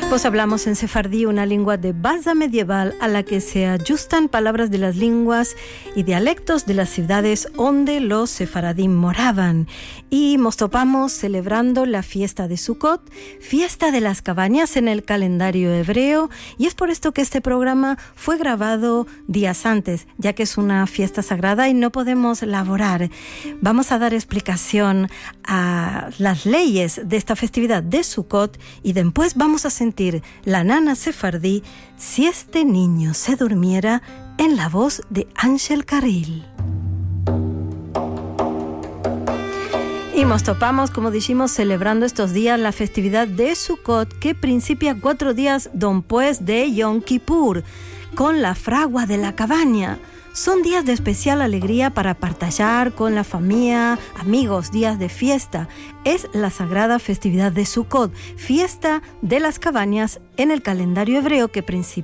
Pues hablamos en sefardí, una lengua de base medieval a la que se ajustan palabras de las lenguas y dialectos de las ciudades donde los sefaradim moraban. Y nos topamos celebrando la fiesta de Sukkot, fiesta de las cabañas en el calendario hebreo, y es por esto que este programa fue grabado días antes, ya que es una fiesta sagrada y no podemos laborar. Vamos a dar explicación a las leyes de esta festividad de Sukkot y después vamos a sentir la nana sefardí Si este niño se durmiera, en la voz de Ángel Carril. Y nos topamos, como dijimos, celebrando estos días la festividad de Sukkot, que principia 4 días después de Yom Kippur, con la fragua de la cabaña. Son días de especial alegría para partillar con la familia, amigos, días de fiesta. Es la sagrada festividad de Sukkot, fiesta de las cabañas en el calendario hebreo que